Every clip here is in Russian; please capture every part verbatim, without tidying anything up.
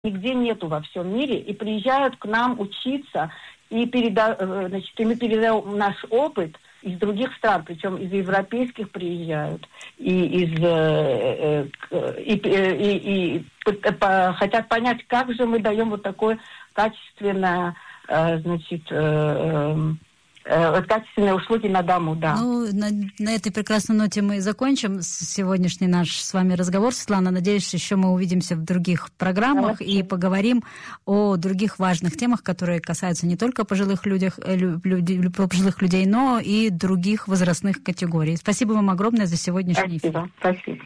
нигде нету во всем мире, и приезжают к нам учиться, и, переда... Значит, и мы передаем наш опыт из других стран, причем из европейских приезжают, и, из, э, э, и, и, и, и по, хотят понять, как же мы даем вот такое качественное, э, значит, э, э, качественные услуги на дому, да. Ну, на, на этой прекрасной ноте мы и закончим сегодняшний наш с вами разговор, Светлана. Надеюсь, еще мы увидимся в других программах Хорошо. И поговорим о других важных темах, которые касаются не только пожилых, людях, люди, пожилых людей, но и других возрастных категорий. Спасибо вам огромное за сегодняшний эфир. Спасибо, спасибо.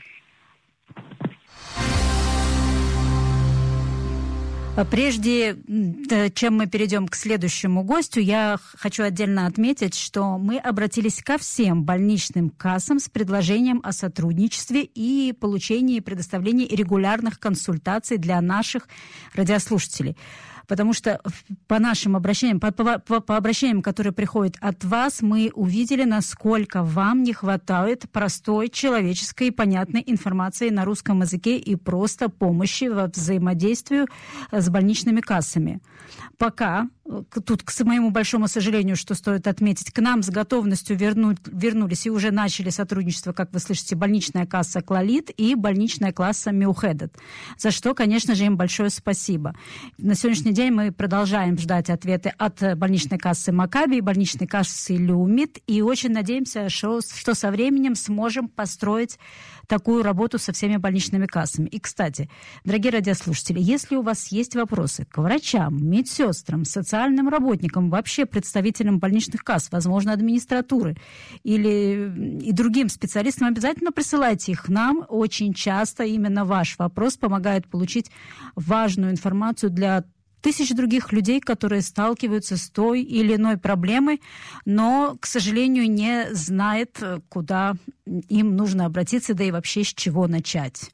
Прежде чем мы перейдем к следующему гостю, я хочу отдельно отметить, что мы обратились ко всем больничным кассам с предложением о сотрудничестве и получении и предоставлении регулярных консультаций для наших радиослушателей. Потому что по нашим обращениям, по, по, по обращениям, которые приходят от вас, мы увидели, насколько вам не хватает простой, человеческой и понятной информации на русском языке и просто помощи во взаимодействии с больничными кассами. Пока, тут, к моему большому сожалению, что стоит отметить, к нам с готовностью верну, вернулись и уже начали сотрудничество, как вы слышите, больничная касса «Клалит» и больничная касса «Миухедет», за что, конечно же, им большое спасибо. На сегодняшний день мы продолжаем ждать ответы от больничной кассы «Макаби» и больничной кассы «Люмит», и очень надеемся, что, что со временем сможем построить такую работу со всеми больничными кассами. И, кстати, дорогие радиослушатели, если у вас есть вопросы к врачам, медсестрам, социальным работникам, вообще представителям больничных касс, возможно, администратуры или и другим специалистам, обязательно присылайте их нам. Очень часто именно ваш вопрос помогает получить важную информацию для тысяч других людей, которые сталкиваются с той или иной проблемой, но, к сожалению, не знают, куда им нужно обратиться, да и вообще с чего начать.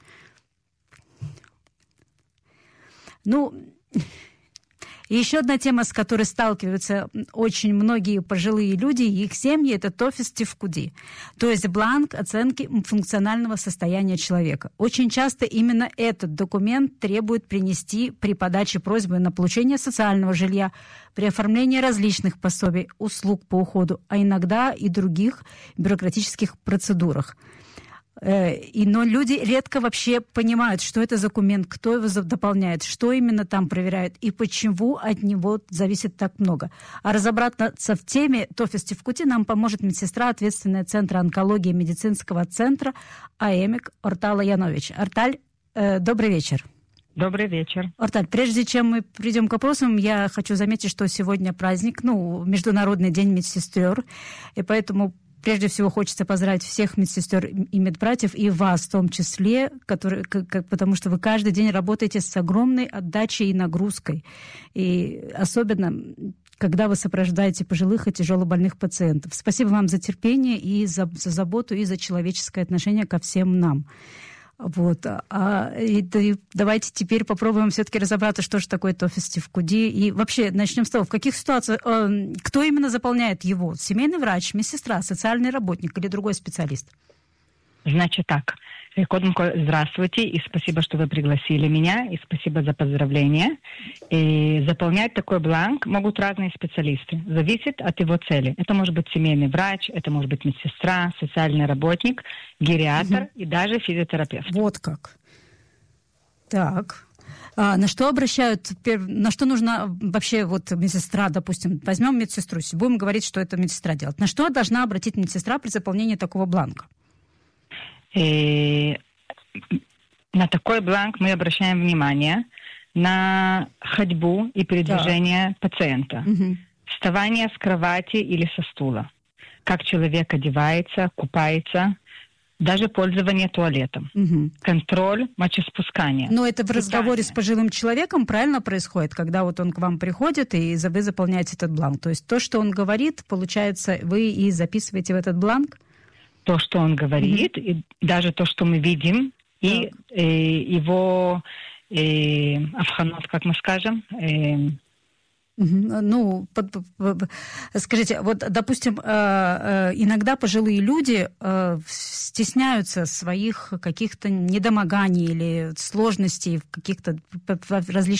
Ну, и еще одна тема, с которой сталкиваются очень многие пожилые люди и их семьи, это тофис тифкуди, то есть бланк оценки функционального состояния человека. Очень часто именно этот документ требует принести при подаче просьбы на получение социального жилья, при оформлении различных пособий, услуг по уходу, а иногда и других бюрократических процедурах. И, но люди редко вообще понимают, что это за документ, кто его дополняет, что именно там проверяют и почему от него зависит так много. А разобраться в теме тофис тифкути нам поможет медсестра, ответственная Центра онкологии медицинского центра АЭМИК Ортала Янович. Орталь, э, добрый вечер. Добрый вечер. Орталь, прежде чем мы придем к вопросам, я хочу заметить, что сегодня праздник, ну, Международный день медсестер, и поэтому прежде всего хочется поздравить всех медсестер и медбратьев, и вас в том числе, которые, как, потому что вы каждый день работаете с огромной отдачей и нагрузкой. И особенно, когда вы сопровождаете пожилых и тяжелобольных пациентов. Спасибо вам за терпение и за, за заботу, и за человеческое отношение ко всем нам. Вот. А, и, и давайте теперь попробуем все-таки разобраться, что же такое тофис тифкуди. И вообще начнем с того, в каких ситуациях, э, кто именно заполняет его? Семейный врач, медсестра, социальный работник или другой специалист? Значит так. Здравствуйте, и спасибо, что вы пригласили меня, и спасибо за поздравления. И заполнять такой бланк могут разные специалисты. Зависит от его цели. Это может быть семейный врач, это может быть медсестра, социальный работник, гериатр угу. и даже физиотерапевт. Вот как. Так. А на что обращают, на что нужна вообще вот медсестра, допустим, возьмем медсестру, будем говорить, что это медсестра делает. На что должна обратить медсестра при заполнении такого бланка? И на такой бланк мы обращаем внимание на ходьбу и передвижение да. пациента, угу. вставание с кровати или со стула, как человек одевается, купается, даже пользование туалетом, угу. контроль мочеспускания. Но это в разговоре с пожилым человеком правильно происходит, когда вот он к вам приходит, и вы заполняете этот бланк. То есть то, что он говорит, получается, вы и записываете в этот бланк? То, что он говорит, mm-hmm. и даже то, что мы видим, и, и его авханот, как мы скажем, э, Ну, под, под, скажите, вот, допустим, иногда пожилые люди стесняются своих каких-то недомоганий или сложностей в каких-то различных